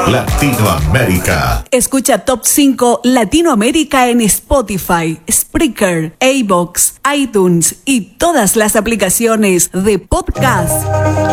Latinoamérica. Escucha Top 5 Latinoamérica en Spotify, Spreaker, iVoox, iTunes y todas las aplicaciones de podcast.